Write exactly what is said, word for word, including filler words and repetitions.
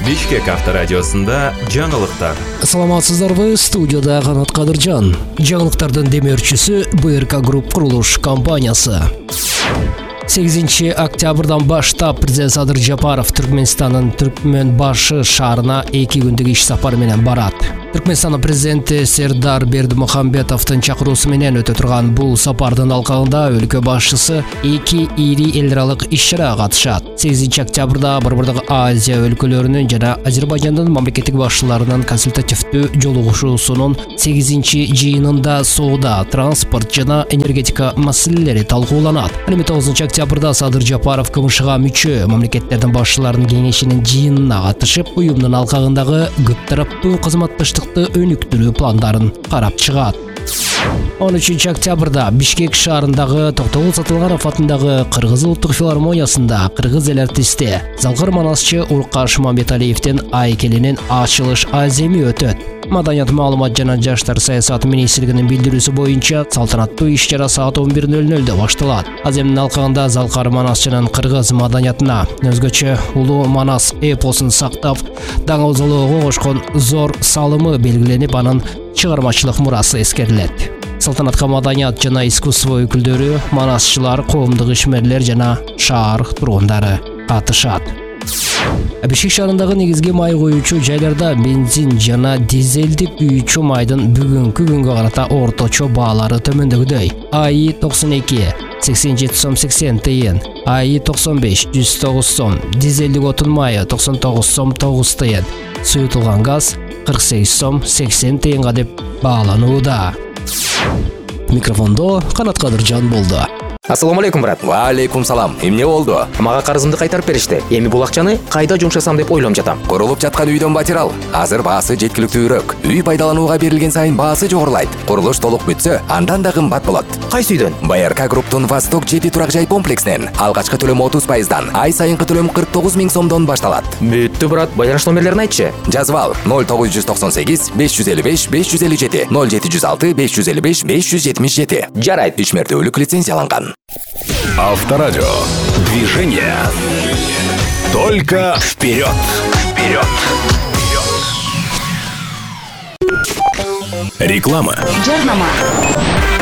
Бишкек авторадиосында жаңылыктар. Саламатсыздарбы, студияда Канат Кадыржан. Жаңылыктардын демөөрчүсү бэ эр ка Групп курулуш компаниясы. сегизинчи октябрдан баштап президент Садыр Жапаров Түркмөнстандын Түркмөнбашы шаарына эки күндүк иш сапары менен барат. Түркмөнстандын президенти Сердар Бердимухамбетовдун чакыруусу менен өтө турган бул сапардын алкагында өлкө башчысы эки ири эл аралык иш-чарага катышат. сегизинчи октябрда Борбордук Азия өлкөлөрүнүн жана Азербайжандын мамлекеттик башчыларынын консультативдүү жолугушуусунун сегизинчи жыйынында соода, транспорт жана энергетика маселелери талкууланат. Ал тогузунчу октябрда Садыр Жапаров КМШга мүчө мамлекеттердин башчыларынын кеңешинин жыйынына катышып, уюмдун алкагындагы көп тараптуу кызматташтыкты өнүктүрүү пландарын карап чыгат. он үчүнчү октябрда Бишкек шаарындагы Токтогул Сатылганов атындагы Кыргыз улуттук филармониясында кыргыз эл артисти Залкар Манасчы Уркаш Мамбеталиевдин айкелинин ачылыш аземи өтөт. Маданият, маалымат жана жаштар саясаты министрлигинин билдирүүсү боюнча салтанаттуу иш-чара саат он бир нөл нөлдө башталат. Аземдин алкагында Залкар Манасчынын кыргыз маданиятына өзгөчө улуу Манас эпосун сактап, даңгылоого кошкон зор салымы белгиленип, анын чыгармачылык мурасы эскерилет. Салтанатка маданият жана искусство өкүлдөрү, манасчылар, коомдук ишмерлер жана шаар тургундары катышат. Бишкек шаарындагы негизги май коюучу жайларда бензин жана дизелди күйүүчү майдын бүгүнкү күнгө карата орточо баалары төмөндөгүдөй. АИ токсон эки сексен жети сом сексен тыйын, АИ токсон беш жүз тогуз сом, дизелдик отун майы токсон тогуз сом тогуз тыйын, суютулган газ кырк сегиз сом сексен тыйынга деп бааланууда. Микрофондо Канат Кадыржан болду. Ассаламу алейкум, брат. Ва алейкум салам. Эмне болду? Мага карызымды кайтарып беришти. Эми бул акчаны кайда жумшасам деп ойлонуп жатам. Курулуп жаткан үйдөн материал. Азыр баасы жеткиликтүүрөөк. Үй пайдаланууга берилген сайын баасы жогорулайт. Курулуш толук бүтсө, андан да кымбат болот. Кайсы үйдөн? бэ эр ка Групптун Восток жети турак жай комплексинен алгачкы төлөм отуз пайыздан, ай сайынкы төлөм кырк тогуз миң сомдон башталат. Бүттү, брат. Байланыш номерлерин айтчы. Жазып ал: ноль тогуз жүз токсон сегиз беш жүз элүү беш беш жүз элүү жети, ноль жети жүз алты беш жүз элүү беш беш жүз жетимиш жети. Жарайт. Ишмердүүлүк лицензияланган. Авторадио. Движение. Только вперед. Вперед. Реклама. Жарнама.